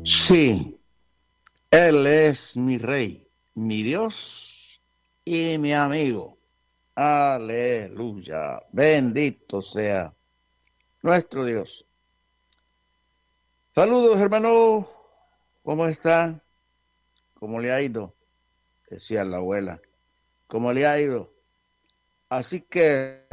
Sí, Él es mi Rey, mi Dios y mi amigo. Aleluya. Bendito sea nuestro Dios. Saludos, hermano. ¿Cómo están? ¿Cómo le ha ido? Decía la abuela. ¿Cómo le ha ido? Así que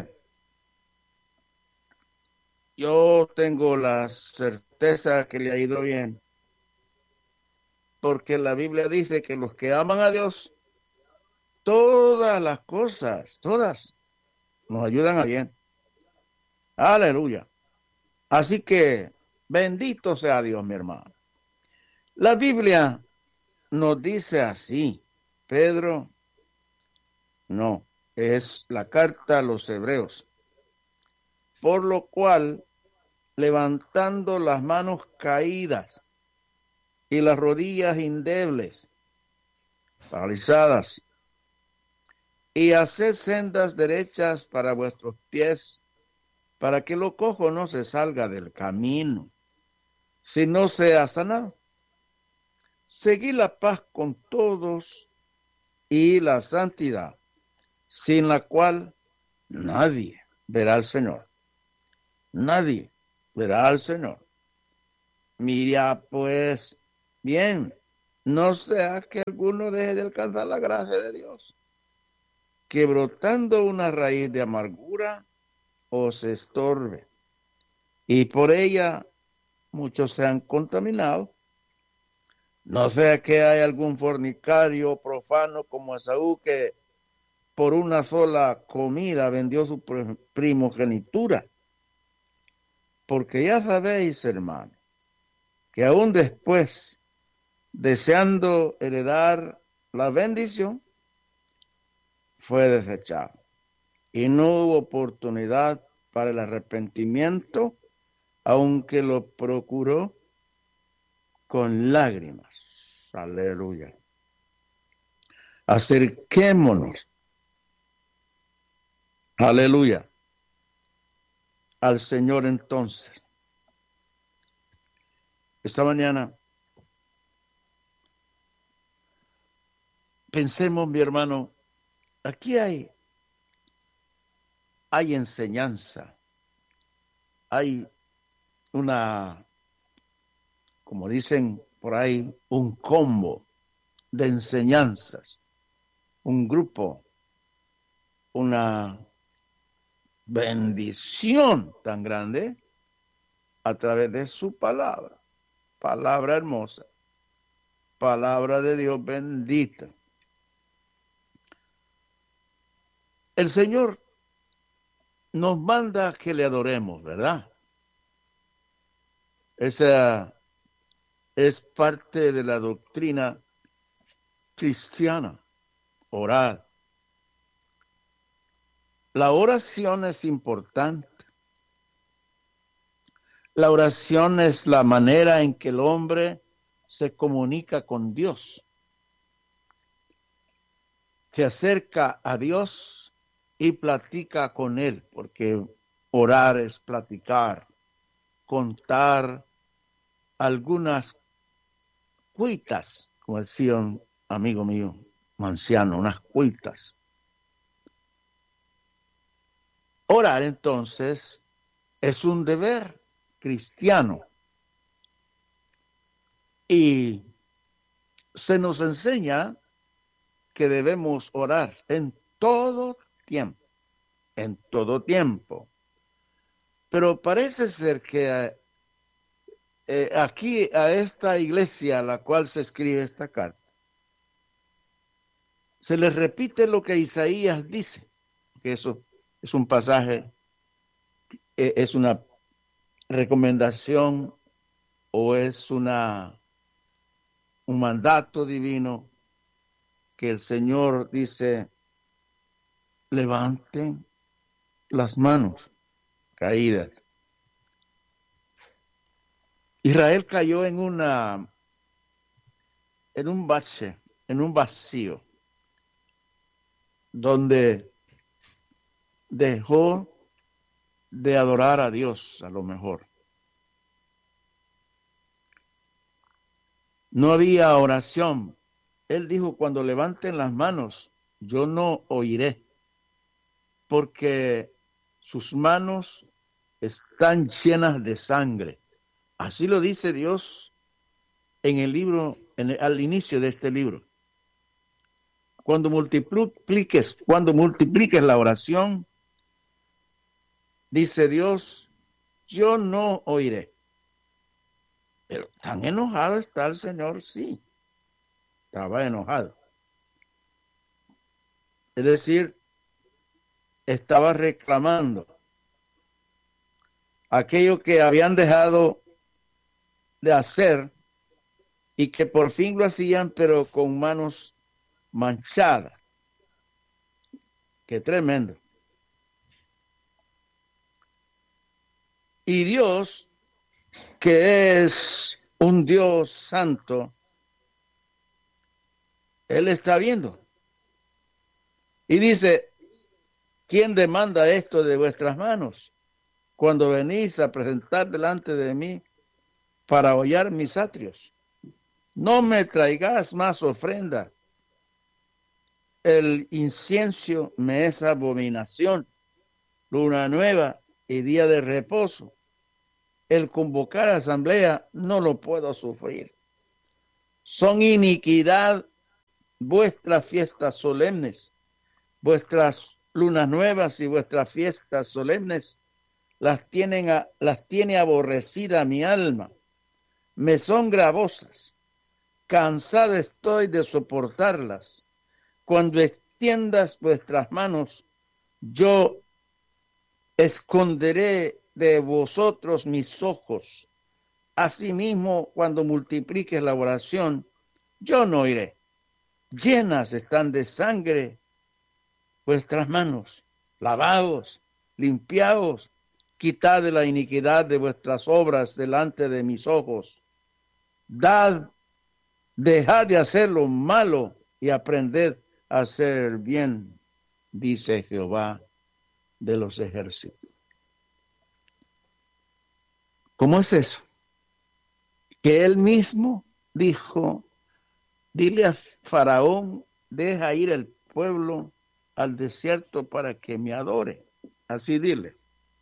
yo tengo la certeza que le ha ido bien, porque la Biblia dice que los que aman a Dios, todas las cosas, todas, nos ayudan a bien. Aleluya. Así que bendito sea Dios, mi hermano. La Biblia nos dice así, Pedro, no, es la carta a los hebreos, por lo cual, levantando las manos caídas y las rodillas indebles, paralizadas, y haced sendas derechas para vuestros pies, para que lo cojo no se salga del camino, si no sea sanado. Seguid la paz con todos y la santidad, sin la cual nadie verá al Señor. Nadie verá al Señor. Mira, pues, bien, no sea que alguno deje de alcanzar la gracia de Dios, que brotando una raíz de amargura os estorbe, y por ella muchos sean contaminados. No sea que haya algún fornicario profano como Esaú, que por una sola comida vendió su primogenitura. Porque ya sabéis, hermano, que aún después, deseando heredar la bendición, fue desechado. Y no hubo oportunidad para el arrepentimiento, aunque lo procuró con lágrimas. Aleluya. Acerquémonos, aleluya, al Señor entonces. Esta mañana pensemos, mi hermano, aquí hay enseñanza, hay una, como dicen por ahí, un combo de enseñanzas, un grupo, una bendición tan grande a través de su palabra, palabra hermosa, palabra de Dios bendita. El Señor nos manda que le adoremos, ¿verdad? Esa es parte de la doctrina cristiana, orar. La oración es importante. La oración es la manera en que el hombre se comunica con Dios. Se acerca a Dios y platica con Él, porque orar es platicar, contar algunas cuitas, como decía un amigo mío, un anciano, unas cuitas. Orar entonces es un deber cristiano y se nos enseña que debemos orar en todo tiempo, en todo tiempo. Pero parece ser que aquí a esta iglesia a la cual se escribe esta carta, se les repite lo que Isaías dice, que eso es un pasaje, es una recomendación o es un mandato divino que el Señor dice, levanten las manos caídas. Israel cayó en un bache, en un vacío, donde dejó de adorar a Dios, a lo mejor. No había oración. Él dijo, cuando levanten las manos, yo no oiré, porque sus manos están llenas de sangre. Así lo dice Dios en el libro, al inicio de este libro. Cuando multipliques la oración, dice Dios, yo no oiré. Pero tan enojado está el Señor, sí. Estaba enojado. Es decir, estaba reclamando aquello que habían dejado de hacer y que por fin lo hacían, pero con manos manchadas. Qué tremendo. Y Dios, que es un Dios santo, Él está viendo. Y dice, ¿quién demanda esto de vuestras manos cuando venís a presentar delante de mí para hollar mis atrios? No me traigas más ofrenda. El incienso me es abominación. Luna nueva y día de reposo. El convocar asamblea no lo puedo sufrir. Son iniquidad vuestras fiestas solemnes, vuestras lunas nuevas y vuestras fiestas solemnes las tiene aborrecida mi alma. Me son gravosas. Cansada estoy de soportarlas. Cuando extiendas vuestras manos, yo esconderé de vosotros mis ojos. Asimismo, cuando multipliques la oración, yo no iré. Llenas están de sangre vuestras manos. Lavaos, limpiaos, quitad de la iniquidad de vuestras obras delante de mis ojos. Dejad de hacer lo malo y aprended a hacer bien, dice Jehová de los ejércitos. ¿Cómo es eso? Que él mismo dijo, dile a Faraón, deja ir el pueblo al desierto para que me adore. Así dile.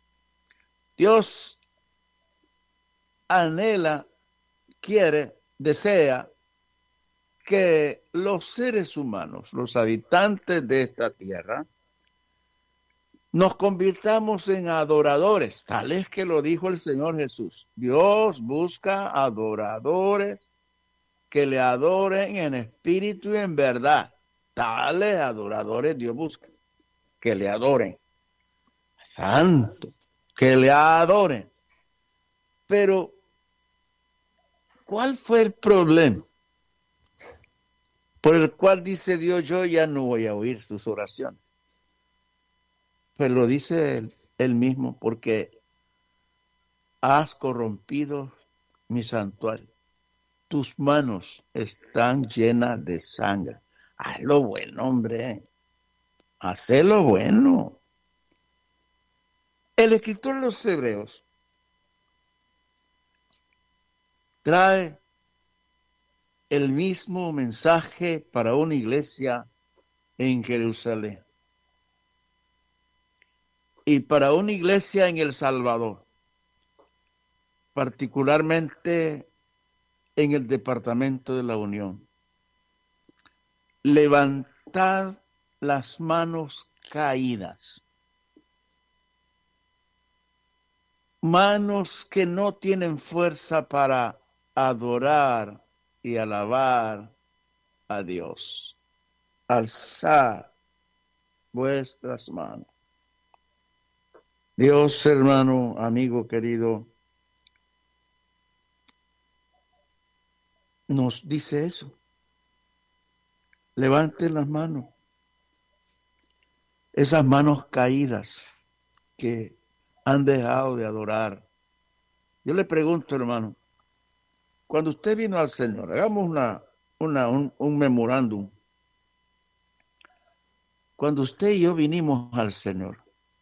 Dios anhela, quiere, desea que los seres humanos, los habitantes de esta tierra, nos convirtamos en adoradores, tal es que lo dijo el Señor Jesús. Dios busca adoradores que le adoren en espíritu y en verdad. Tales adoradores Dios busca, que le adoren. Santo, que le adoren. Pero, ¿cuál fue el problema por el cual dice Dios, yo ya no voy a oír sus oraciones? Pues lo dice él mismo, porque has corrompido mi santuario. Tus manos están llenas de sangre. Haz lo bueno, hombre. Haz lo bueno. El escritor de los Hebreos trae el mismo mensaje para una iglesia en Jerusalén y para una iglesia en El Salvador, particularmente en el departamento de la Unión. Levantad las manos caídas, manos que no tienen fuerza para adorar y alabar a Dios. Alzad vuestras manos. Dios, hermano, amigo querido, nos dice eso. Levanten las manos. Esas manos caídas que han dejado de adorar. Yo le pregunto, hermano, cuando usted vino al Señor, hagamos un memorándum. Cuando usted y yo vinimos al Señor,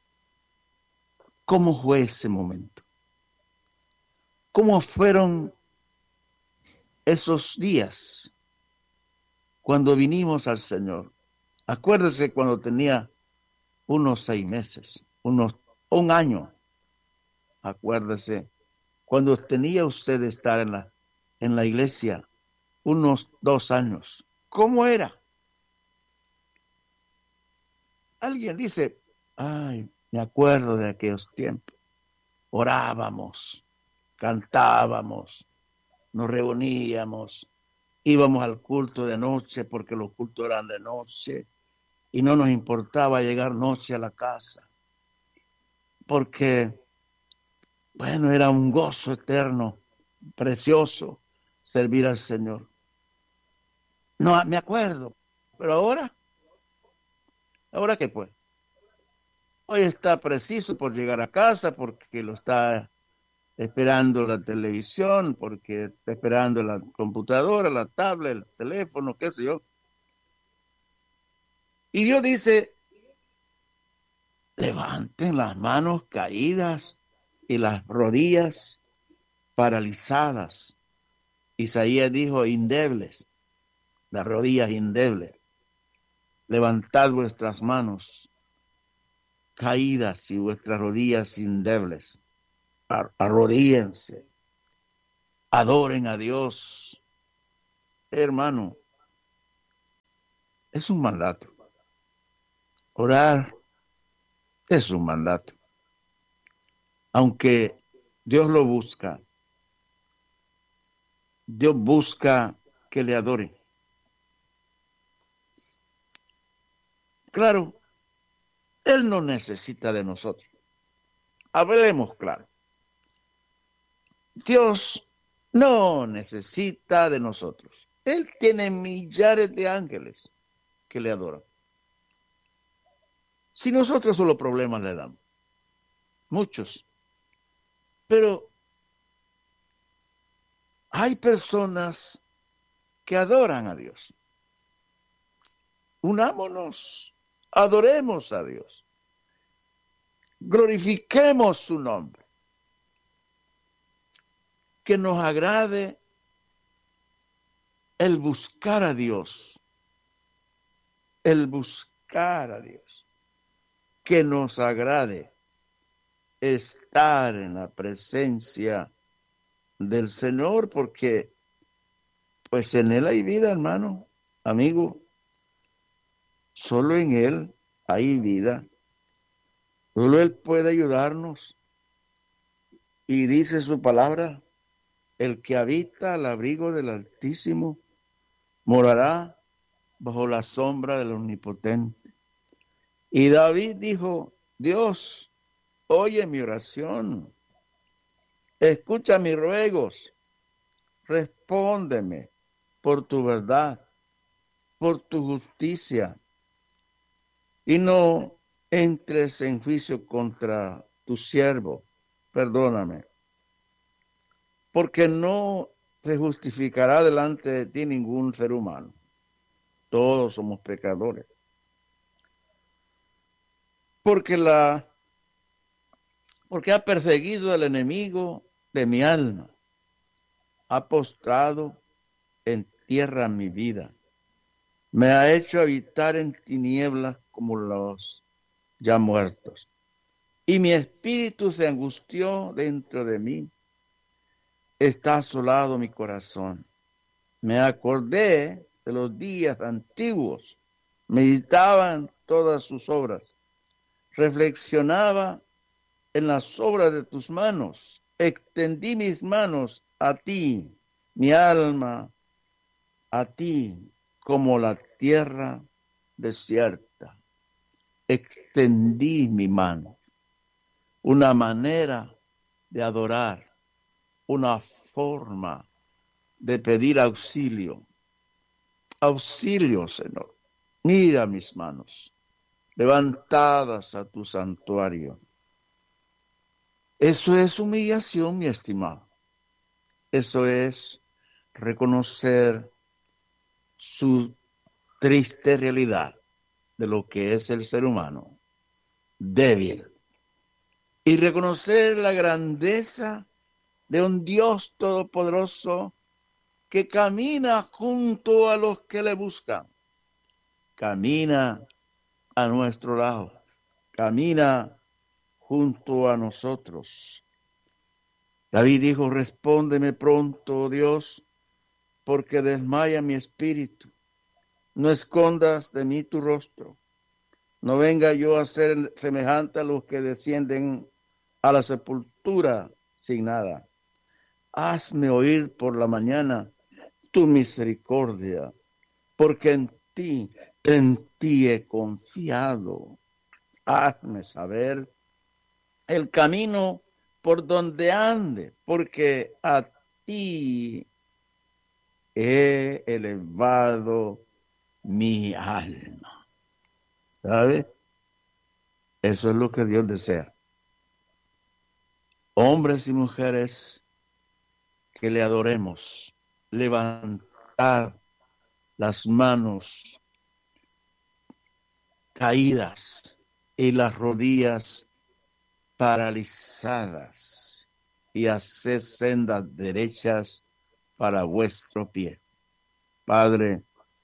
¿cómo fue ese momento? ¿Cómo fueron esos días cuando vinimos al Señor. Acuérdese cuando tenía unos 6 meses, un año. Acuérdese cuando tenía usted de estar en la iglesia, unos 2 años. ¿Cómo era? Alguien dice, ay, me acuerdo de aquellos tiempos. Orábamos, cantábamos, nos reuníamos, íbamos al culto de noche porque los cultos eran de noche y no nos importaba llegar noche a la casa porque, bueno, era un gozo eterno, precioso servir al Señor. No, me acuerdo, pero ¿ahora qué pues? Hoy está preciso por llegar a casa porque lo está esperando la televisión, porque está esperando la computadora, la tablet, el teléfono, qué sé yo. Y Dios dice, levanten las manos caídas y las rodillas paralizadas. Isaías dijo, indebles, las rodillas indebles. Levantad vuestras manos caídas y vuestras rodillas indebles. Arrodíense, adoren a Dios. Hermano, es un mandato. Orar es un mandato. Aunque Dios lo busca, Dios busca que le adoren. Claro, Él no necesita de nosotros. Hablemos claro. Dios no necesita de nosotros. Él tiene millares de ángeles que le adoran. Si nosotros solo problemas le damos, muchos. Pero hay personas que adoran a Dios. Unámonos, adoremos a Dios. Glorifiquemos su nombre. Que nos agrade el buscar a Dios. El buscar a Dios. Que nos agrade estar en la presencia del Señor, porque pues en Él hay vida, hermano, amigo. Solo en Él hay vida. Solo Él puede ayudarnos. Y dice su palabra, el que habita al abrigo del Altísimo morará bajo la sombra del Omnipotente. Y David dijo, Dios, oye mi oración, escucha mis ruegos, respóndeme por tu verdad, por tu justicia, y no entres en juicio contra tu siervo, perdóname, porque no se justificará delante de ti ningún ser humano. Todos somos pecadores. Porque ha perseguido al enemigo de mi alma, ha postrado en tierra mi vida, me ha hecho habitar en tinieblas como los ya muertos, y mi espíritu se angustió dentro de mí, está asolado mi corazón. Me acordé de los días antiguos, meditaba en todas sus obras, reflexionaba en las obras de tus manos, extendí mis manos a ti, mi alma a ti, como la tierra desierta. Extendí mi mano, una manera de adorar, una forma de pedir auxilio. Auxilio, Señor. Mira mis manos, levantadas a tu santuario. Eso es humillación, mi estimado. Eso es reconocer su triste realidad de lo que es el ser humano, débil. Y reconocer la grandeza de un Dios todopoderoso que camina junto a los que le buscan. Camina a nuestro lado. Camina junto a nosotros. David dijo, respóndeme pronto, oh Dios, porque desmaya mi espíritu. No escondas de mí tu rostro. No venga yo a ser semejante a los que descienden a la sepultura sin nada. Hazme oír por la mañana tu misericordia, porque en ti he confiado. Hazme saber el camino por donde ande, porque a ti he elevado mi alma. ¿Sabe? Eso es lo que Dios desea. Hombres y mujeres que le adoremos, levantar las manos caídas y las rodillas paralizadas y hacer sendas derechas para vuestro pie. Padre,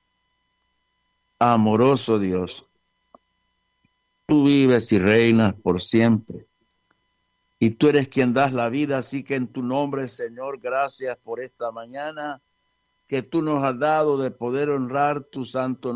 amoroso Dios, tú vives y reinas por siempre. Y tú eres quien das la vida, así que en tu nombre, Señor, gracias por esta mañana que tú nos has dado de poder honrar tu santo nombre.